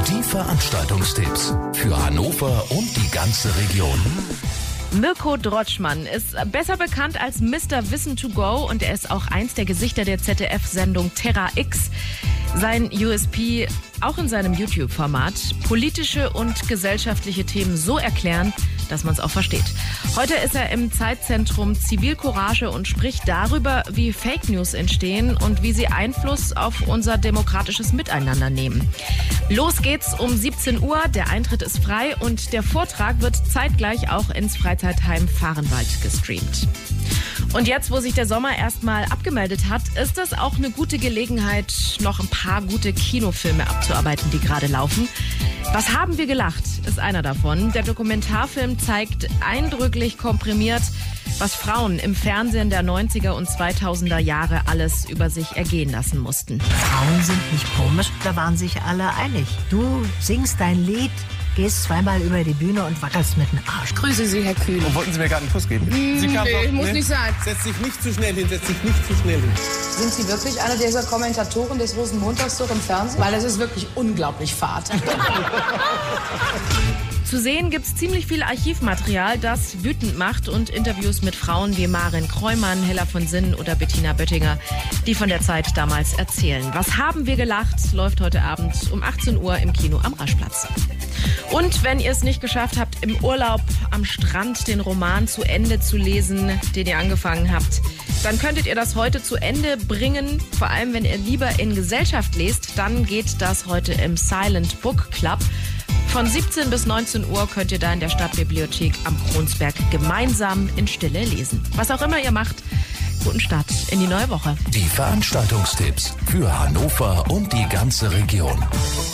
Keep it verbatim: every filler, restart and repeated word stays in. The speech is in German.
Die Veranstaltungstipps für Hannover und die ganze Region. Mirko Drotschmann ist besser bekannt als Mister Wissen to Go und er ist auch eins der Gesichter der Z D F-Sendung Terra X. Sein U S P, auch in seinem YouTube-Format, politische und gesellschaftliche Themen so erklären, dass man es auch versteht. Heute ist er im Zeitzentrum Zivilcourage und spricht darüber, wie Fake News entstehen und wie sie Einfluss auf unser demokratisches Miteinander nehmen. Los geht's um siebzehn Uhr, der Eintritt ist frei und der Vortrag wird zeitgleich auch ins Freizeitheim Vahrenwald gestreamt. Und jetzt, wo sich der Sommer erstmal abgemeldet hat, ist das auch eine gute Gelegenheit, noch ein paar gute Kinofilme abzuarbeiten, die gerade laufen. Was haben wir gelacht, ist einer davon. Der Dokumentarfilm zeigt eindrücklich komprimiert, was Frauen im Fernsehen der neunziger und zweitausender Jahre alles über sich ergehen lassen mussten. Frauen sind nicht komisch, da waren sich alle einig. Du singst dein Lied, gehst zweimal über die Bühne und wackelst mit dem Arsch. Grüße Sie, Herr Kühn. Und wollten Sie mir gerade einen Kuss geben? Mm, Sie nee, doch, muss ne? nicht sein. Setz dich nicht zu schnell hin, setz dich nicht zu schnell hin. Sind Sie wirklich einer dieser Kommentatoren des Rosenmontags doch im Fernsehen? Weil das ist wirklich unglaublich fad. Zu sehen gibt's ziemlich viel Archivmaterial, das wütend macht und Interviews mit Frauen wie Maren Kreumann, Hella von Sinnen oder Bettina Böttinger, die von der Zeit damals erzählen. Was haben wir gelacht, läuft heute Abend um achtzehn Uhr im Kino am Raschplatz. Und wenn ihr es nicht geschafft habt, im Urlaub am Strand den Roman zu Ende zu lesen, den ihr angefangen habt, dann könntet ihr das heute zu Ende bringen. Vor allem, wenn ihr lieber in Gesellschaft lest, dann geht das heute im Silent Book Club. Von siebzehn bis neunzehn Uhr könnt ihr da in der Stadtbibliothek am Kronsberg gemeinsam in Stille lesen. Was auch immer ihr macht, guten Start in die neue Woche. Die Veranstaltungstipps für Hannover und die ganze Region.